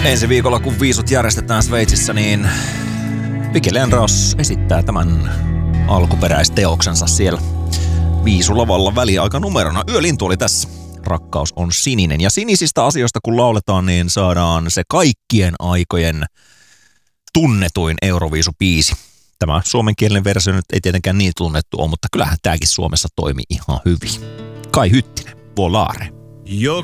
Ensi viikolla, kun viisut järjestetään Sveitsissä, niin Vicky Leandros esittää tämän alkuperäisteoksensa siellä viisulavalla väliaikanumerona. Yölintu oli tässä. Rakkaus on sininen. Ja sinisistä asioista kun lauletaan, niin saadaan se kaikkien aikojen tunnetuin Euroviisubiisi. Tämä suomenkielinen versio nyt ei tietenkään niin tunnettu ole, mutta kyllähän tämäkin Suomessa toimii ihan hyvin. Kai Hyttinen, Volare.